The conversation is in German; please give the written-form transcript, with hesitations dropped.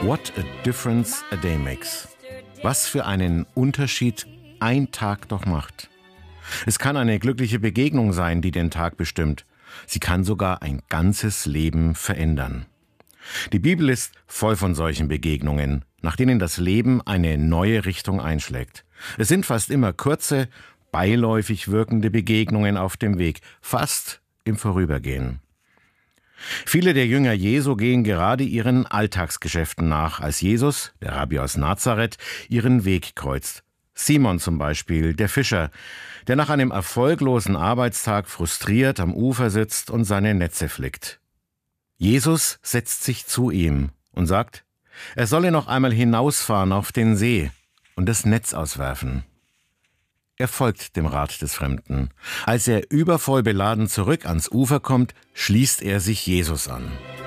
What a difference a day makes. Was für einen Unterschied ein Tag doch macht. Es kann eine glückliche Begegnung sein, die den Tag bestimmt. Sie kann sogar ein ganzes Leben verändern. Die Bibel ist voll von solchen Begegnungen, nach denen das Leben eine neue Richtung einschlägt. Es sind fast immer kurze, beiläufig wirkende Begegnungen auf dem Weg, fast im Vorübergehen. Viele der Jünger Jesu gehen gerade ihren Alltagsgeschäften nach, als Jesus, der Rabbi aus Nazareth, ihren Weg kreuzt. Simon zum Beispiel, der Fischer, der nach einem erfolglosen Arbeitstag frustriert am Ufer sitzt und seine Netze flickt. Jesus setzt sich zu ihm und sagt, er solle noch einmal hinausfahren auf den See und das Netz auswerfen. Er folgt dem Rat des Fremden. Als er übervoll beladen zurück ans Ufer kommt, schließt er sich Jesus an.